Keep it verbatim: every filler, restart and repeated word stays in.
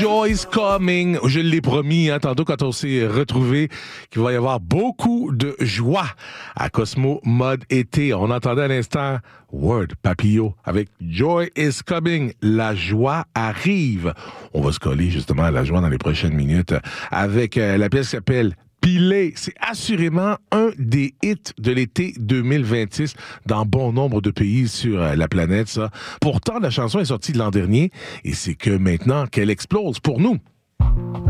Joy's Coming. Je l'ai promis, hein, tantôt quand on s'est retrouvés, qu'il va y avoir beaucoup de joie à Cosmo Mode Été. On entendait à l'instant Word Papillot avec Joy is Coming. La joie arrive. On va se coller justement à la joie dans les prochaines minutes avec euh, la pièce qui s'appelle Pilé. C'est assurément un des hits de l'été deux mille vingt-six dans bon nombre de pays sur la planète, ça. Pourtant, la chanson est sortie l'an dernier et c'est que maintenant qu'elle explose pour nous.